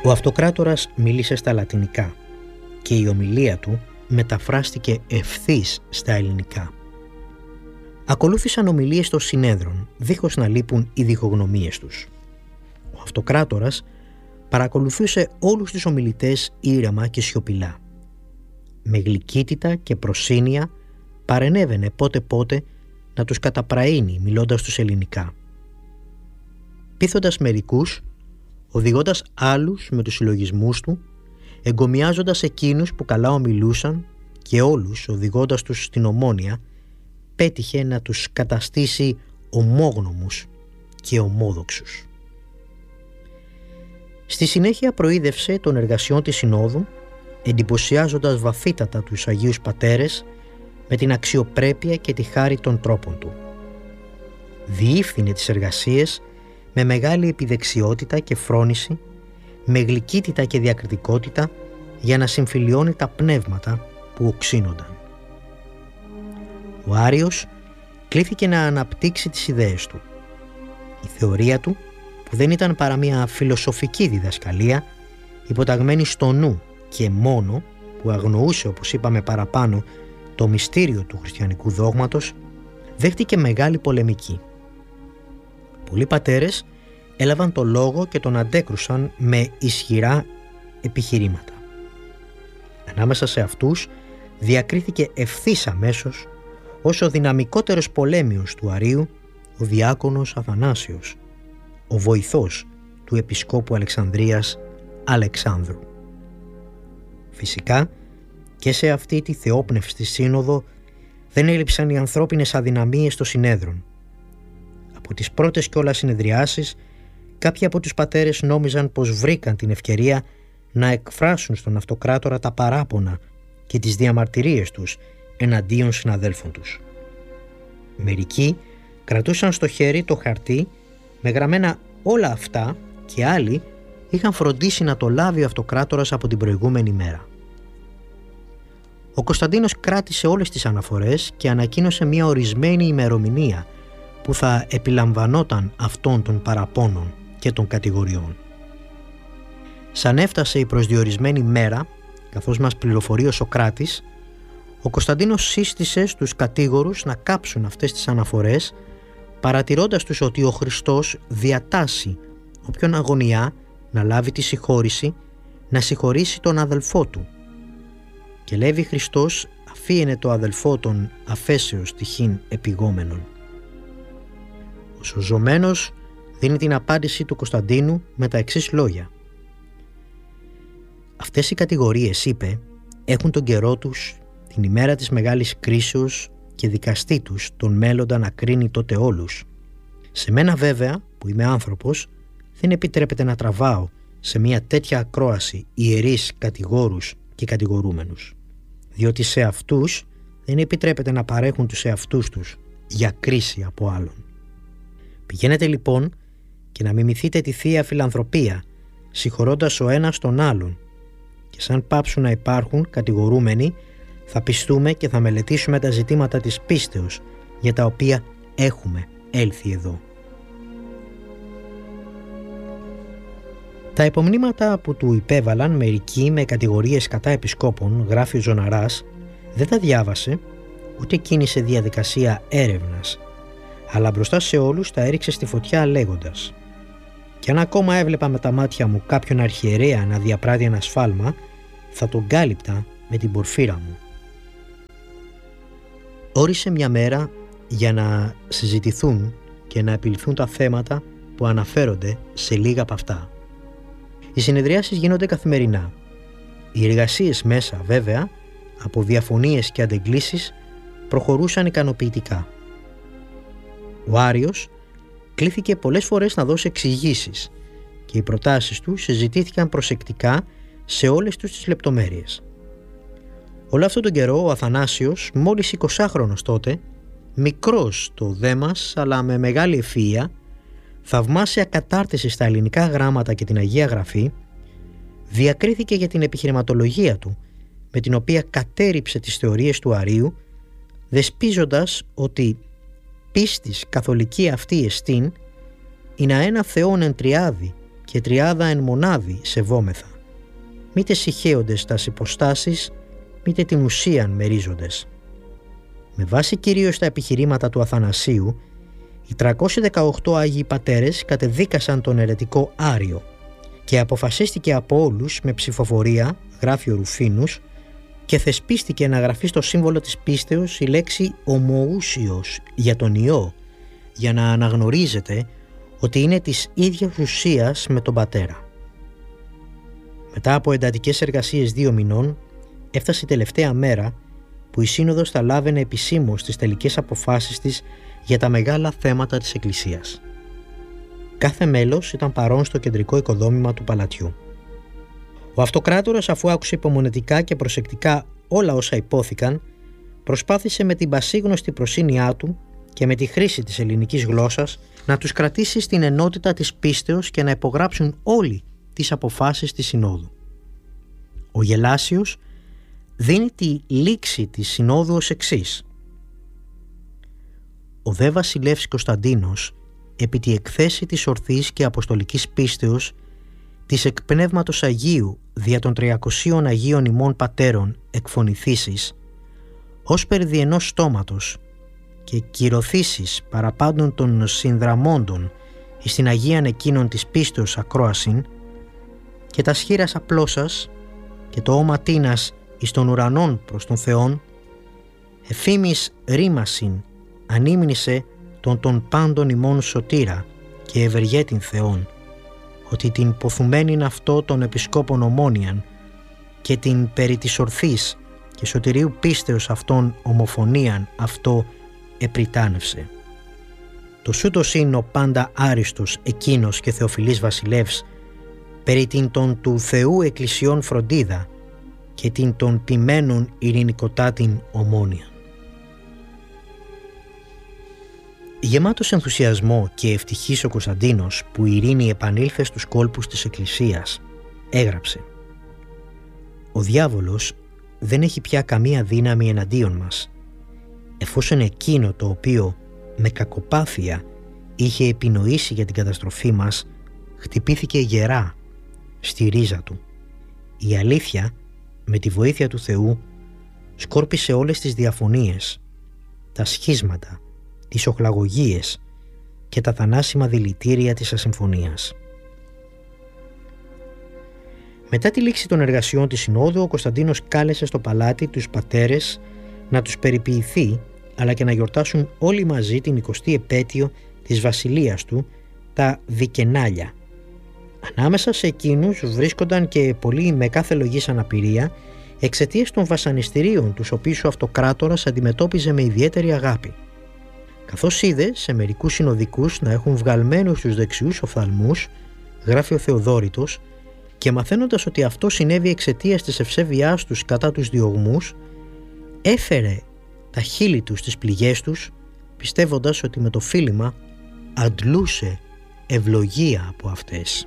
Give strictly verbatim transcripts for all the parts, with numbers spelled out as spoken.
Ο Αυτοκράτορας μίλησε στα λατινικά και η ομιλία του μεταφράστηκε ευθύς στα ελληνικά. Ακολούθησαν ομιλίες των συνέδρων, δίχως να λείπουν οι διχογνωμίες τους. Ο Αυτοκράτορας παρακολουθούσε όλους τους ομιλητές ήρεμα και σιωπηλά. Με γλυκύτητα και προσύνεια παρενέβαινε πότε-πότε να τους καταπραίνει μιλώντας τους ελληνικά. Πείθοντας μερικούς, οδηγώντας άλλους με τους συλλογισμούς του, εγκομιάζοντας εκείνους που καλά ομιλούσαν και όλους οδηγώντας τους στην ομόνοια, πέτυχε να τους καταστήσει ομόγνωμους και ομόδοξους. Στη συνέχεια προείδευσε των εργασιών της Συνόδου, εντυπωσιάζοντας βαθύτατα τους Αγίους Πατέρες με την αξιοπρέπεια και τη χάρη των τρόπων του. Διήφθηνε τις εργασίες με μεγάλη επιδεξιότητα και φρόνηση, με γλυκύτητα και διακριτικότητα για να συμφιλιώνει τα πνεύματα που οξύνονταν. Ο Άριος κλήθηκε να αναπτύξει τις ιδέες του. Η θεωρία του, που δεν ήταν παρά μια φιλοσοφική διδασκαλία, υποταγμένη στο νου και μόνο, που αγνοούσε, όπως είπαμε παραπάνω, το μυστήριο του χριστιανικού δόγματος, δέχτηκε μεγάλη πολεμική. Πολλοί πατέρες έλαβαν το λόγο και τον αντέκρουσαν με ισχυρά επιχειρήματα. Ανάμεσα σε αυτούς διακρίθηκε ευθύς αμέσως ως ο δυναμικότερος πολέμιος του Αρείου ο διάκονος Αθανάσιος, ο βοηθός του Επισκόπου Αλεξανδρίας Αλεξάνδρου. Φυσικά και σε αυτή τη θεόπνευστη σύνοδο δεν έλειψαν οι ανθρώπινες αδυναμίες των συνέδρων. Από τις πρώτες κιόλας συνεδριάσεις, κάποιοι από τους πατέρες νόμιζαν πως βρήκαν την ευκαιρία να εκφράσουν στον Αυτοκράτορα τα παράπονα και τις διαμαρτυρίες τους εναντίον συναδέλφων τους. Μερικοί κρατούσαν στο χέρι το χαρτί με γραμμένα όλα αυτά και άλλοι είχαν φροντίσει να το λάβει ο Αυτοκράτορας από την προηγούμενη μέρα. Ο Κωνσταντίνος κράτησε όλες τις αναφορές και ανακοίνωσε μια ορισμένη ημερομηνία που θα επιλαμβανόταν αυτών των παραπώνων και των κατηγοριών. Σαν έφτασε η προσδιορισμένη μέρα, καθώς μας πληροφορεί ο Σωκράτης, ο Κωνσταντίνος σύστησε στους κατήγορους να κάψουν αυτές τις αναφορές, παρατηρώντας τους ότι ο Χριστός διατάσσει όποιον αγωνιά να λάβει τη συγχώρηση, να συγχωρήσει τον αδελφό του. Και Λέβη Χριστός αφίενε το αδελφό των αφέσεως τυχήν επιγόμενων. Ο σωζωμένος δίνει την απάντηση του Κωνσταντίνου με τα εξής λόγια. Αυτές οι κατηγορίες, είπε, έχουν τον καιρό τους την ημέρα της μεγάλης κρίσεως και δικαστή τους τον μέλλοντα να κρίνει τότε όλους. Σε μένα βέβαια, που είμαι άνθρωπος, δεν επιτρέπεται να τραβάω σε μια τέτοια ακρόαση ιερείς κατηγόρους και κατηγορούμενους, διότι σε αυτούς δεν επιτρέπεται να παρέχουν τους εαυτούς τους για κρίση από άλλον. Πηγαίνετε λοιπόν και να μιμηθείτε τη Θεία Φιλανθρωπία, συγχωρώντας ο ένας τον άλλον, και σαν πάψουν να υπάρχουν κατηγορούμενοι, θα πιστούμε και θα μελετήσουμε τα ζητήματα της πίστεως για τα οποία έχουμε έλθει εδώ. Τα υπομνήματα που του υπέβαλαν μερικοί με κατηγορίες κατά επισκόπων, γράφει ο Ζωναράς, δεν τα διάβασε ούτε κίνησε διαδικασία έρευνας, αλλά μπροστά σε όλους τα έριξε στη φωτιά λέγοντας «Κι αν ακόμα έβλεπα με τα μάτια μου κάποιον αρχιερέα να διαπράττει ένα σφάλμα, θα τον κάλυπτα με την πορφύρα μου». Όρισε μια μέρα για να συζητηθούν και να επιληθούν τα θέματα που αναφέρονται σε λίγα από αυτά. Οι συνεδριάσεις γίνονται καθημερινά. Οι εργασίες μέσα, βέβαια, από διαφωνίες και αντεγκλήσεις, προχωρούσαν ικανοποιητικά. Ο Άριος κλήθηκε πολλές φορές να δώσει εξηγήσεις και οι προτάσεις του συζητήθηκαν προσεκτικά σε όλες τους τις λεπτομέρειες. Όλο αυτόν τον καιρό ο Αθανάσιος, μόλις εικοσάχρονος τότε, μικρός το δέμας αλλά με μεγάλη ευφυΐα, θαυμάσια κατάρτιση στα ελληνικά γράμματα και την Αγία Γραφή, διακρίθηκε για την επιχειρηματολογία του, με την οποία κατέριψε τις θεωρίες του Αρείου, δεσπίζοντας ότι πίστης καθολική αυτή εστίν, είναι ένα Θεόν εν τριάδι και τριάδα εν μονάδι σεβόμεθα, μήτε συχαίοντες τας υποστάσεις, μήτε την ουσίαν μερίζοντες. Με βάση κυρίως τα επιχειρήματα του Αθανασίου, οι τριακόσιοι δεκαοκτώ Άγιοι Πατέρες κατεδίκασαν τον αιρετικό Άριο και αποφασίστηκε από όλους με ψηφοφορία, γράφει ο Ρουφίνους, και θεσπίστηκε να γραφεί στο σύμβολο της πίστεως η λέξη ομοούσιος για τον Υιό, για να αναγνωρίζεται ότι είναι της ίδιας ουσίας με τον Πατέρα. Μετά από εντατικές εργασίες δύο μηνών, έφτασε η τελευταία μέρα που η Σύνοδος θα λάβαινε επισήμως τις τελικές αποφάσεις της για τα μεγάλα θέματα της Εκκλησίας. Κάθε μέλος ήταν παρόν στο κεντρικό οικοδόμημα του παλατιού. Ο Αυτοκράτορας, αφού άκουσε υπομονετικά και προσεκτικά όλα όσα υπόθηκαν, προσπάθησε με την πασίγνωστη προσύνειά του και με τη χρήση της ελληνικής γλώσσας να τους κρατήσει στην ενότητα της πίστεως και να υπογράψουν όλοι τις αποφάσεις της Συνόδου. Ο Γελάσιος δίνει τη λήξη της Συνόδου ως εξής: «Ο δε βασιλεύς Κωνσταντίνος, επί τη εκθέση της ορθής και αποστολικής πίστεως, της εκ Πνεύματος Αγίου δια των τριακοσίων Αγίων ημών Πατέρων εκφωνηθήσεις, ως περί ενός στόματος και κυρωθήσεις παραπάντων των συνδραμόντων εις την Αγίαν εκείνων της πίστεως ακρόασιν, και τα σχήρας απλώσας και το όμα τίνας εις των ουρανών προς τον Θεόν, εφήμις ρήμασιν ανήμνησε τον των πάντων ημών σωτήρα και ευεργέτην Θεόν, ότι την ποθουμένην αυτό των επισκόπων ομόνιαν και την περί της ορθής και σωτηρίου πίστεως αυτών ομοφωνίαν αυτό επριτάνευσε. Το σούτος είναι ο πάντα άριστος εκείνος και θεοφιλής βασιλεύς, περί την των του Θεού εκκλησιών φροντίδα και την των ποιμένων ειρηνικοτάτην ομόνιαν». Γεμάτος ενθουσιασμό και ευτυχής ο Κωνσταντίνος που η ειρήνη επανήλθε στους κόλπους της Εκκλησίας, έγραψε: «Ο διάβολος δεν έχει πια καμία δύναμη εναντίον μας, εφόσον εκείνο το οποίο με κακοπάθεια είχε επινοήσει για την καταστροφή μας χτυπήθηκε γερά στη ρίζα του. Η αλήθεια με τη βοήθεια του Θεού σκόρπισε όλες τις διαφωνίες, τα σχίσματα, τις οχλαγωγίες και τα θανάσιμα δηλητήρια της ασυμφωνίας». Μετά τη λήξη των εργασιών της Συνόδου, ο Κωνσταντίνος κάλεσε στο παλάτι τους πατέρες να τους περιποιηθεί, αλλά και να γιορτάσουν όλοι μαζί την εικοστή επέτειο της βασιλείας του, τα Δικενάλια. Ανάμεσα σε εκείνους βρίσκονταν και πολλοί με κάθε λογής αναπηρία εξαιτίας των βασανιστήριων τους οποίους ο Αυτοκράτορας αντιμετώπιζε με ιδιαίτερη αγάπη. Καθώς είδε σε μερικούς συνοδικούς να έχουν βγαλμένους τους δεξιούς οφθαλμούς, γράφει ο Θεοδόρητος, και μαθαίνοντας ότι αυτό συνέβη εξαιτίας της ευσέβειάς τους κατά τους διωγμούς, έφερε τα χείλη τους στις πληγές τους, πιστεύοντας ότι με το φίλημα αντλούσε ευλογία από αυτές.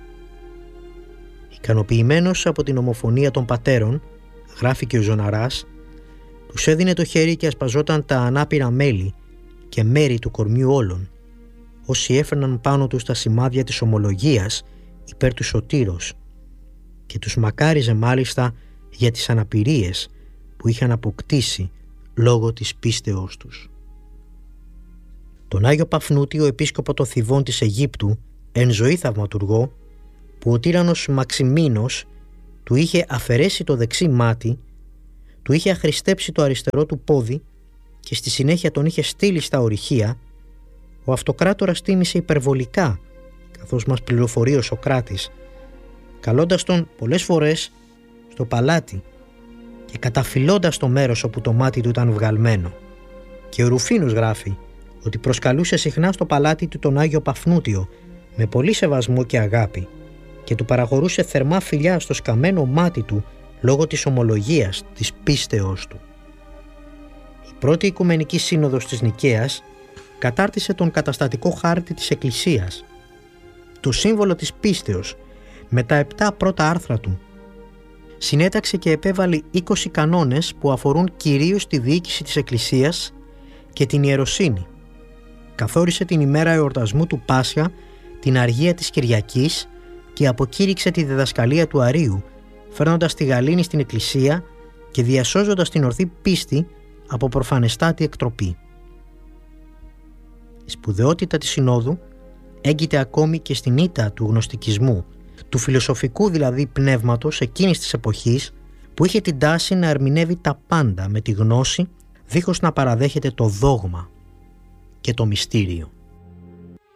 Ικανοποιημένος από την ομοφωνία των πατέρων, γράφει και ο Ζωναράς, τους έδινε το χέρι και ασπαζόταν τα ανάπηρα μέλη και μέρη του κορμιού όλων, όσοι έφερναν πάνω τους τα σημάδια της ομολογίας υπέρ του Σωτήρος, και τους μακάριζε μάλιστα για τις αναπηρίες που είχαν αποκτήσει λόγω της πίστεώς τους. Τον Άγιο Παφνούτη, ο επίσκοπο των Θηβών της Αιγύπτου, εν ζωή θαυματουργό, που ο τύραννος Μαξιμίνος του είχε αφαιρέσει το δεξί μάτι, του είχε αχρηστέψει το αριστερό του πόδι και στη συνέχεια τον είχε στείλει στα ορυχεία, ο Αυτοκράτορας τίμησε υπερβολικά, καθώς μας πληροφορεί ο Σωκράτης, καλώντας τον πολλές φορές στο παλάτι και καταφυλώντας το μέρος όπου το μάτι του ήταν βγαλμένο. Και ο Ρουφίνος γράφει ότι προσκαλούσε συχνά στο παλάτι του τον Άγιο Παφνούτιο με πολύ σεβασμό και αγάπη και του παραχωρούσε θερμά φιλιά στο σκαμμένο μάτι του λόγω της ομολογίας, της πίστεώς του. Η πρώτη Οικουμενική Σύνοδος της Νικαίας κατάρτισε τον καταστατικό χάρτη της Εκκλησίας, το σύμβολο της πίστεως, με τα επτά πρώτα άρθρα του. Συνέταξε και επέβαλε είκοσι κανόνες που αφορούν κυρίως τη διοίκηση της Εκκλησίας και την ιεροσύνη. Καθόρισε την ημέρα εορτασμού του Πάσχα, την αργία της Κυριακής, και αποκήρυξε τη διδασκαλία του Αρείου, φέρνοντας τη γαλήνη στην εκκλησία και διασώζοντας την ορθή πίστη από προφανεστάτη εκτροπή. Η σπουδαιότητα της Συνόδου έγκυται ακόμη και στην ήττα του γνωστικισμού, του φιλοσοφικού δηλαδή πνεύματος εκείνης της εποχής, που είχε την τάση να ερμηνεύει τα πάντα με τη γνώση, δίχως να παραδέχεται το δόγμα και το μυστήριο.